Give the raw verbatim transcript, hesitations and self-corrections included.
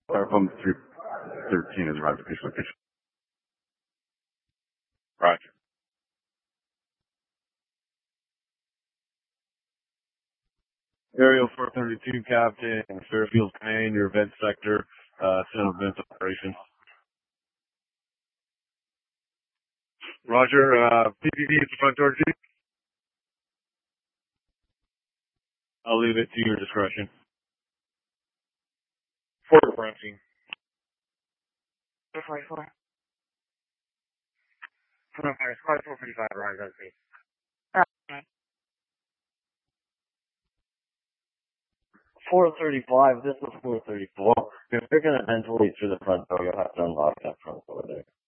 Styrofoam three thirteen is arrived at pitch location. Roger. Aerial four thirty-two, Captain, Fairfield Command, your event sector, uh, center of event operations. Roger, uh, P P V at the front door, Chief. I'll leave it to your discretion. Fort Brunching. four forty-four. Coronavirus, car four forty-five, arrives at the okay. four thirty-five, this is four thirty-four. If you're going to ventilate through the front door, you'll have to unlock that front door there.